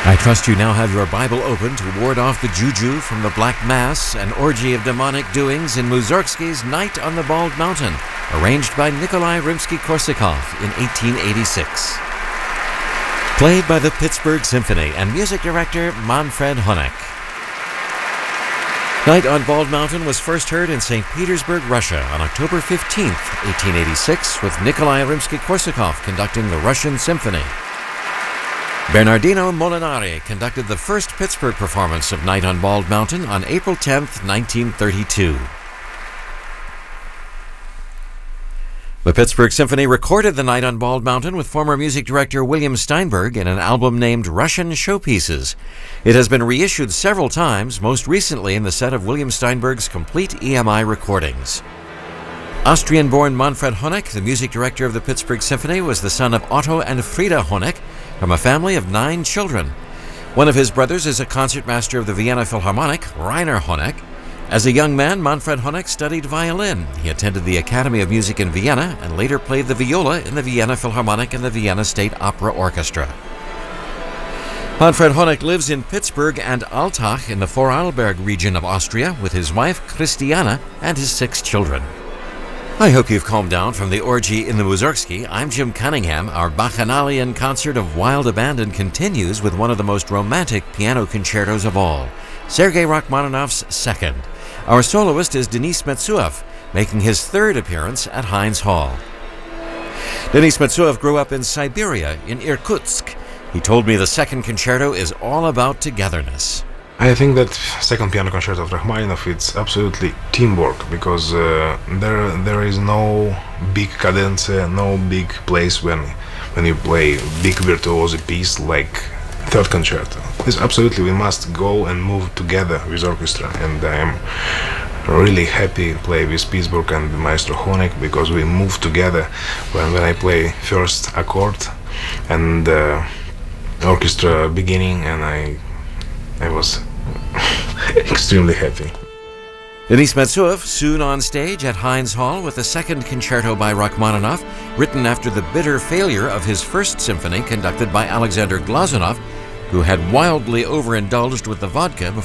I trust you now have your Bible open to ward off the juju from the Black Mass, an orgy of demonic doings in Mussorgsky's Night on the Bald Mountain, arranged by Nikolai Rimsky-Korsakov in 1886. Played by the Pittsburgh Symphony and music director Manfred Honeck. Night on Bald Mountain was first heard in St. Petersburg, Russia on October 15, 1886, with Nikolai Rimsky-Korsakov conducting the Russian Symphony. Bernardino Molinari conducted the first Pittsburgh performance of Night on Bald Mountain on April 10, 1932. The Pittsburgh Symphony recorded the Night on Bald Mountain with former music director William Steinberg in an album named Russian Showpieces. It has been reissued several times, most recently in the set of William Steinberg's complete EMI recordings. Austrian-born Manfred Honeck, the music director of the Pittsburgh Symphony, was the son of Otto and Frieda Honeck from a family of 9 children. One of his brothers is a concertmaster of the Vienna Philharmonic, Rainer Honeck. As a young man, Manfred Honeck studied violin. He attended the Academy of Music in Vienna and later played the viola in the Vienna Philharmonic and the Vienna State Opera Orchestra. Manfred Honeck lives in Pittsburgh and Altach in the Vorarlberg region of Austria with his wife Christiana and his 6 children. I hope you've calmed down from the orgy in the Mussorgsky. I'm Jim Cunningham. Our Bacchanalian concert of wild abandon continues with one of the most romantic piano concertos of all, Sergei Rachmaninoff's Second. Our soloist is Denis Metsuev, making his 3rd appearance at Heinz Hall. Denis Metsuev grew up in Siberia, in Irkutsk. He told me the Second Concerto is all about togetherness. I think that Second Piano Concerto of Rachmaninoff, it's absolutely teamwork, because there is no big cadence, no big place when you play big virtuoso piece like Third Concerto. It's absolutely, we must go and move together with orchestra, and I am really happy to play with Pittsburgh and Maestro Honeck, because we move together when I play first accord and orchestra beginning, and I was extremely happy. Denis Metsuev soon on stage at Heinz Hall with the Second Concerto by Rachmaninoff, written after the bitter failure of his First Symphony conducted by Alexander Glazunov, who had wildly overindulged with the vodka